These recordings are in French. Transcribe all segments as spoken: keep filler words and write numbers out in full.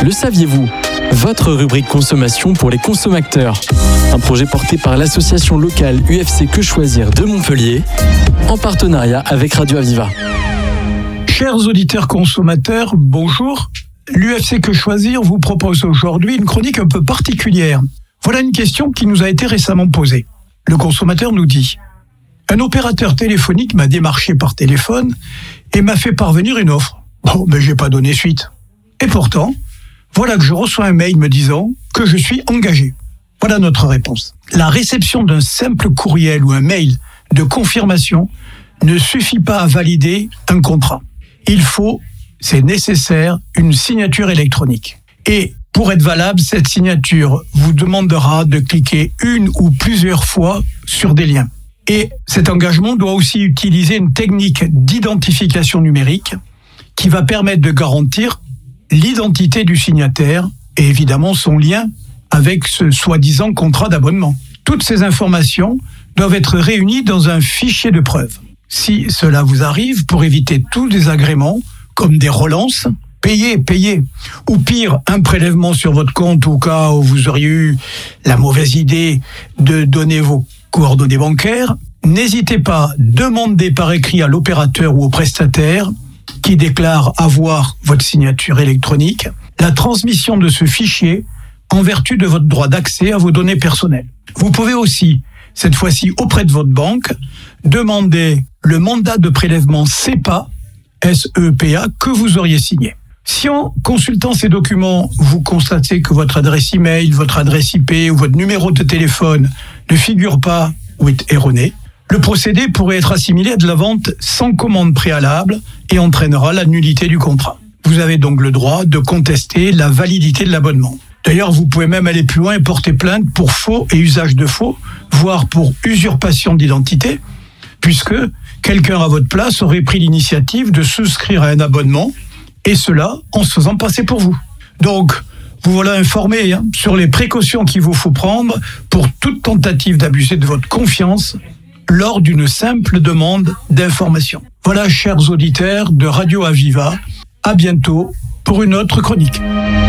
Le saviez-vous ? Votre rubrique consommation pour les consommateurs. Un projet porté par l'association locale U F C Que Choisir de Montpellier, en partenariat avec Radio Aviva. Chers auditeurs consommateurs, bonjour. L'U F C Que Choisir vous propose aujourd'hui une chronique un peu particulière. Voilà une question qui nous a été récemment posée. Le consommateur nous dit « Un opérateur téléphonique m'a démarché par téléphone et m'a fait parvenir une offre. Bon, ben j'ai pas donné suite. Et pourtant, voilà que je reçois un mail me disant que je suis engagé. » Voilà notre réponse. La réception d'un simple courriel ou un mail de confirmation ne suffit pas à valider un contrat. Il faut, c'est nécessaire, une signature électronique. Et pour être valable, cette signature vous demandera de cliquer une ou plusieurs fois sur des liens. Et cet engagement doit aussi utiliser une technique d'identification numérique qui va permettre de garantir l'identité du signataire et évidemment son lien avec ce soi-disant contrat d'abonnement. Toutes ces informations doivent être réunies dans un fichier de preuve. Si cela vous arrive, pour éviter tout désagrément, comme des relances, payez, payez. Ou pire, un prélèvement sur votre compte au cas où vous auriez eu la mauvaise idée de donner vos coordonnées bancaires, n'hésitez pas, demandez par écrit à l'opérateur ou au prestataire qui déclare avoir votre signature électronique, la transmission de ce fichier en vertu de votre droit d'accès à vos données personnelles. Vous pouvez aussi, cette fois-ci auprès de votre banque, demander le mandat de prélèvement S E P A, S E P A, que vous auriez signé. Si en consultant ces documents, vous constatez que votre adresse email, votre adresse I P ou votre numéro de téléphone ne figure pas ou est erroné, le procédé pourrait être assimilé à de la vente sans commande préalable et entraînera la nullité du contrat. Vous avez donc le droit de contester la validité de l'abonnement. D'ailleurs, vous pouvez même aller plus loin et porter plainte pour faux et usage de faux, voire pour usurpation d'identité, puisque quelqu'un à votre place aurait pris l'initiative de souscrire à un abonnement, et cela en se faisant passer pour vous. Donc, vous voilà informé hein, sur les précautions qu'il vous faut prendre pour toute tentative d'abuser de votre confiance lors d'une simple demande d'information. Voilà, chers auditeurs de Radio Aviva, à bientôt pour une autre chronique.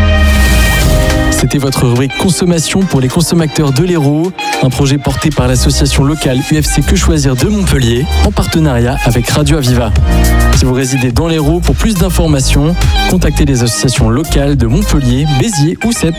C'était votre rubrique consommation pour les consommateurs de l'Hérault, un projet porté par l'association locale U F C Que Choisir de Montpellier, en partenariat avec Radio Aviva. Si vous résidez dans l'Hérault, pour plus d'informations, contactez les associations locales de Montpellier, Béziers ou Sète.